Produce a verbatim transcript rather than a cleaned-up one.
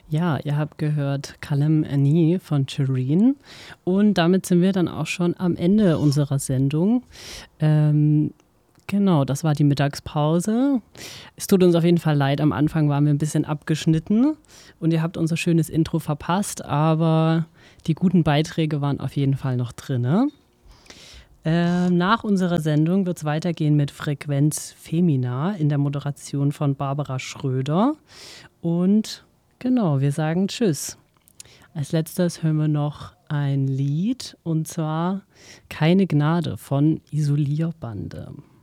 Ja, ihr habt gehört Kalem Ani von Shireen und damit sind wir dann auch schon am Ende unserer Sendung. Ähm, genau, das war die Mittagspause. Es tut uns auf jeden Fall leid, am Anfang waren wir ein bisschen abgeschnitten und ihr habt unser schönes Intro verpasst, aber die guten Beiträge waren auf jeden Fall noch drin. Ähm, nach unserer Sendung wird es weitergehen mit Frequenz Femina in der Moderation von Barbara Schröder. Und genau, wir sagen Tschüss. Als letztes hören wir noch ein Lied und zwar Keine Gnade von Isolierbande.